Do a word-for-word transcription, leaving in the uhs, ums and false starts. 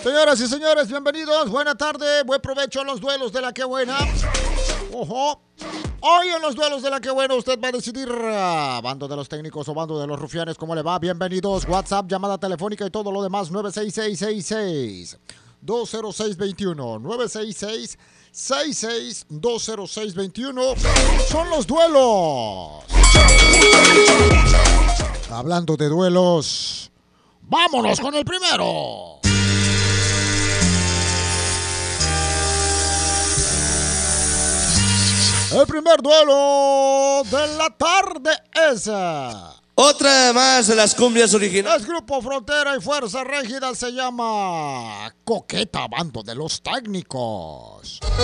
Señoras y señores, bienvenidos. Buena tarde, buen provecho a los duelos de la que buena. Ojo. Hoy en los duelos de la que buena usted va a decidir uh, bando de los técnicos o bando de los rufianes, ¿cómo le va? Bienvenidos. WhatsApp, llamada telefónica y todo lo demás. nueve seis seis, seis seis, dos cero seis, dos uno. nueve seis seis, seis seis, dos cero seis, dos uno. Son los duelos. Hablando de duelos, vámonos con el primero. El primer duelo de la tarde es otra más de las cumbias originales. Es Grupo Frontera y Fuerza Régida, se llama Coqueta, bando de los técnicos.